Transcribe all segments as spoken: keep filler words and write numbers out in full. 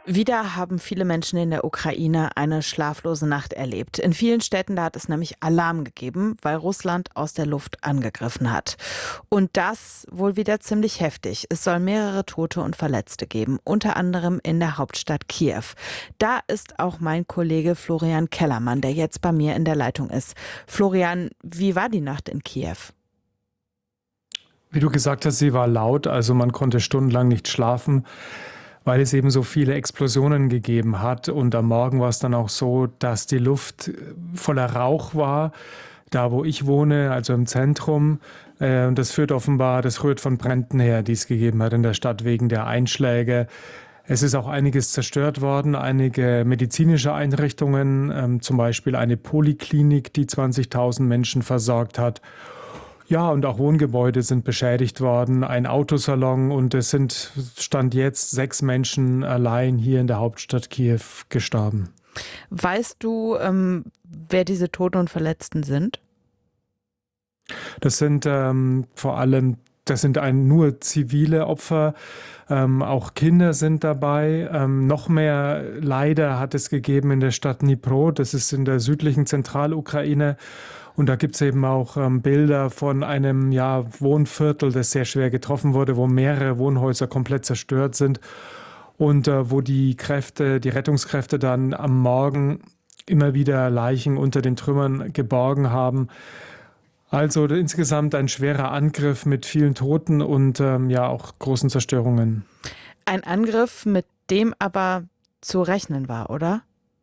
Wieder haben viele Menschen in der Ukraine eine schlaflose Nacht erlebt. In vielen Städten da hat es nämlich Alarm gegeben, weil Russland aus der Luft angegriffen hat. Und das wohl wieder ziemlich heftig. Es soll mehrere Tote und Verletzte geben, unter anderem in der Hauptstadt Kiew. Da ist auch mein Kollege Florian Kellermann, der jetzt bei mir in der Leitung ist. Florian, wie war die Nacht in Kiew? Wie du gesagt hast, sie war laut, also man konnte stundenlang nicht schlafen, weil es eben so viele Explosionen gegeben hat. Und am Morgen war es dann auch so, dass die Luft voller Rauch war, da wo ich wohne, also im Zentrum. Äh, Und das führt offenbar, das rührt von Bränden her, die es gegeben hat in der Stadt wegen der Einschläge. Es ist auch einiges zerstört worden, einige medizinische Einrichtungen, ähm, zum Beispiel eine Poliklinik, die zwanzigtausend Menschen versorgt hat. Ja, und auch Wohngebäude sind beschädigt worden, ein Autosalon, und es sind Stand jetzt sechs Menschen allein hier in der Hauptstadt Kiew gestorben. Weißt du, ähm, wer diese Toten und Verletzten sind? Das sind ähm, vor allem, das sind ein, nur zivile Opfer, ähm, auch Kinder sind dabei. Ähm, noch mehr Leider hat es gegeben in der Stadt Dnipro, das ist in der südlichen Zentralukraine. Und da gibt es eben auch ähm, Bilder von einem ja, Wohnviertel, das sehr schwer getroffen wurde, wo mehrere Wohnhäuser komplett zerstört sind und äh, wo die Kräfte, die Rettungskräfte dann am Morgen immer wieder Leichen unter den Trümmern geborgen haben. Also insgesamt ein schwerer Angriff mit vielen Toten und ähm, ja auch großen Zerstörungen. Ein Angriff, mit dem aber zu rechnen war, oder?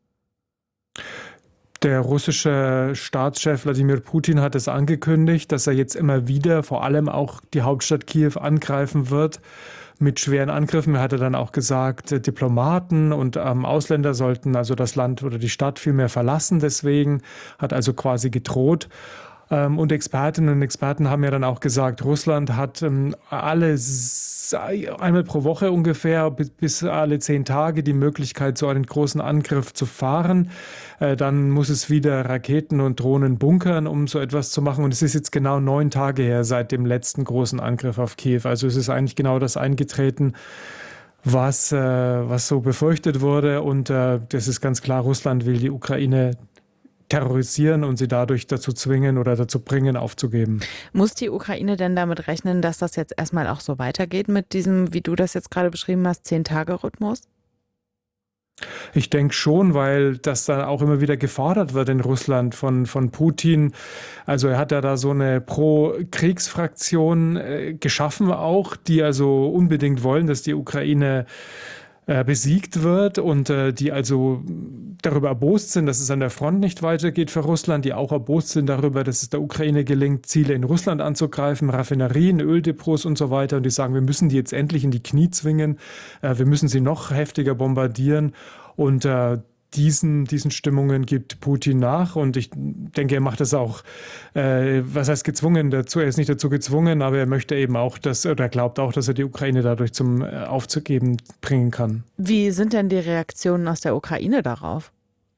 Der russische Staatschef Wladimir Putin hat es angekündigt, dass er jetzt immer wieder vor allem auch die Hauptstadt Kiew angreifen wird mit schweren Angriffen. Er hatte dann auch gesagt, äh, Diplomaten und ähm, Ausländer sollten also das Land oder die Stadt viel mehr verlassen. Deswegen hat also quasi gedroht. Ähm, Und Expertinnen und Experten haben ja dann auch gesagt, Russland hat ähm, alle s- einmal pro Woche ungefähr bis, bis alle zehn Tage die Möglichkeit, so einen großen Angriff zu fahren. Äh, Dann muss es wieder Raketen und Drohnen bunkern, um so etwas zu machen. Und es ist jetzt genau neun Tage her seit dem letzten großen Angriff auf Kiew. Also es ist eigentlich genau das eingetreten, was, äh, was so befürchtet wurde. Und äh, das ist ganz klar, Russland will die Ukraine terrorisieren und sie dadurch dazu zwingen oder dazu bringen, aufzugeben. Muss die Ukraine denn damit rechnen, dass das jetzt erstmal auch so weitergeht mit diesem, wie du das jetzt gerade beschrieben hast, Zehn-Tage-Rhythmus? Ich denke schon, weil das dann auch immer wieder gefordert wird in Russland von, von Putin. Also er hat ja da so eine Pro-Kriegsfraktion äh, geschaffen auch, die also unbedingt wollen, dass die Ukraine äh, besiegt wird und äh, die also darüber erbost sind, dass es an der Front nicht weitergeht für Russland, die auch erbost sind darüber, dass es der Ukraine gelingt, Ziele in Russland anzugreifen, Raffinerien, Öldepots und so weiter. Und die sagen, wir müssen die jetzt endlich in die Knie zwingen, äh, wir müssen sie noch heftiger bombardieren. Und äh, diesen, diesen Stimmungen gibt Putin nach. Und ich denke, er macht das auch, äh, was heißt gezwungen dazu? Er ist nicht dazu gezwungen, aber er möchte eben auch, dass, oder glaubt auch, dass er die Ukraine dadurch zum äh, Aufzugeben bringen kann. Wie sind denn die Reaktionen aus der Ukraine darauf?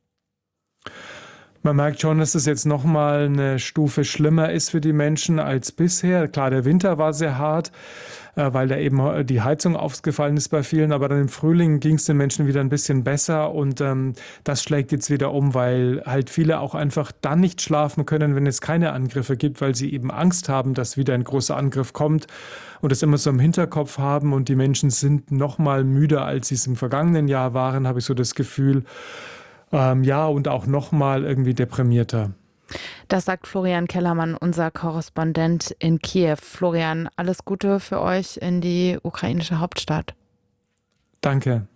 Man merkt schon, dass es jetzt nochmal eine Stufe schlimmer ist für die Menschen als bisher. Klar, der Winter war sehr hart, äh, weil da eben äh, die Heizung ausgefallen ist bei vielen, aber dann im Frühling ging es den Menschen wieder ein bisschen besser und ähm, das schlägt jetzt wieder um, weil halt viele auch einfach dann nicht schlafen können, wenn es keine Angriffe gibt, weil sie eben Angst haben, dass wieder ein großer Angriff kommt und das immer so im Hinterkopf haben, und die Menschen sind nochmal müder, als sie es im vergangenen Jahr waren, habe ich so das Gefühl. Ähm, ja, und auch nochmal irgendwie deprimierter. Das sagt Florian Kellermann, unser Korrespondent in Kiew. Florian, alles Gute für euch in die ukrainische Hauptstadt. Danke.